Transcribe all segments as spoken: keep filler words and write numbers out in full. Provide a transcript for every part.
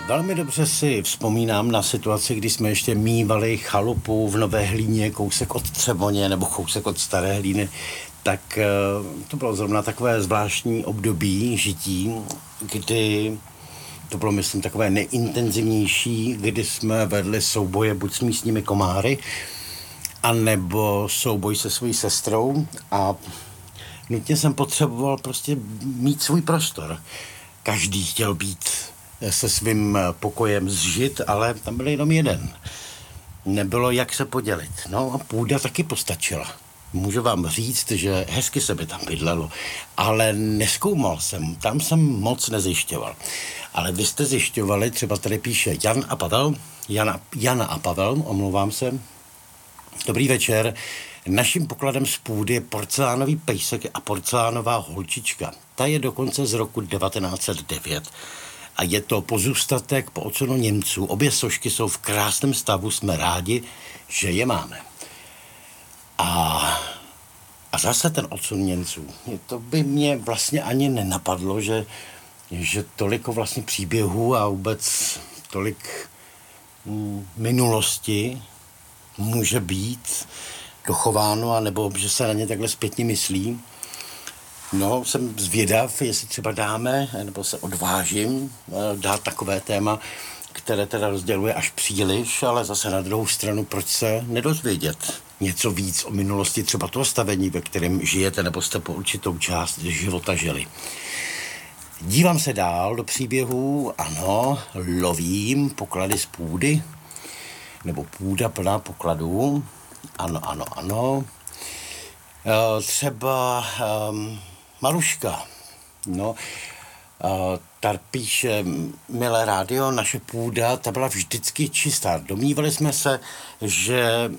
Velmi dobře si vzpomínám na situaci, kdy jsme ještě mívali chalupu v Nové Hlíně, kousek od Třeboně nebo kousek od Staré Hlíny, tak to bylo zrovna takové zvláštní období žití, kdy to bylo, myslím, takové nejintenzivnější, kdy jsme vedli souboje buď s místními komáry, anebo souboj se svojí sestrou a nutně jsem potřeboval prostě mít svůj prostor. Každý chtěl být se svým pokojem zžit, ale tam byl jenom jeden. Nebylo jak se podělit. No a půda taky postačila. Můžu vám říct, že hezky se mi tam bydlelo, ale nezkoumal jsem, tam jsem moc nezjišťoval. Ale vy jste zjišťovali, třeba tady píše Jan a Pavel, Jana, Jana a Pavel, omlouvám se. Dobrý večer. Naším pokladem z půdy je porcelánový pejsek a porcelánová holčička. Ta je dokonce z roku devatenáct set devět. A je to pozůstatek po odsunu Němců. Obě sošky jsou v krásném stavu, jsme rádi, že je máme. A, a zase ten odsun Němců. To by mě vlastně ani nenapadlo, že, že toliko vlastně příběhů a vůbec tolik mm, minulosti může být dochováno, anebo že se na ně takhle zpětně myslí. No, jsem zvědav, jestli třeba dáme, nebo se odvážím dát takové téma, které teda rozděluje až příliš, ale zase na druhou stranu, proč se nedozvědět něco víc o minulosti třeba toho stavení, ve kterém žijete, nebo jste po určitou část života žili. Dívám se dál do příběhů, ano, lovím poklady z půdy, nebo půda plná pokladů, ano, ano, ano. E, třeba um, Maruška, no, e, ta píše, milé rádio, naše půda, ta byla vždycky čistá. Domnívali jsme se, že e,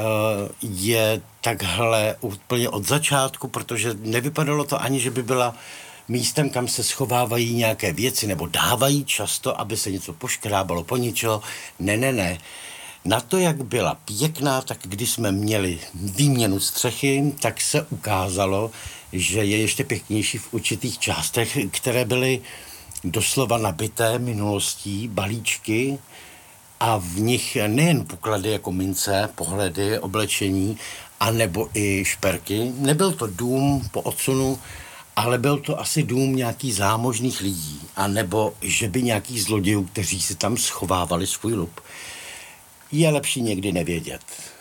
je takhle úplně od začátku, protože nevypadalo to ani, že by byla místem, kam se schovávají nějaké věci, nebo dávají často, aby se něco poškrábalo, poničilo. Ne, ne, ne. Na to, jak byla pěkná, tak když jsme měli výměnu střechy, tak se ukázalo, že je ještě pěknější v určitých částech, které byly doslova nabité minulostí, balíčky a v nich nejen poklady jako mince, pohledy, oblečení, anebo i šperky. Nebyl to dům po odsunu, ale byl to asi dům nějakých zámožných lidí, anebo že by nějakých zlodějů, kteří si tam schovávali svůj lup. Je lepší někdy nevědět.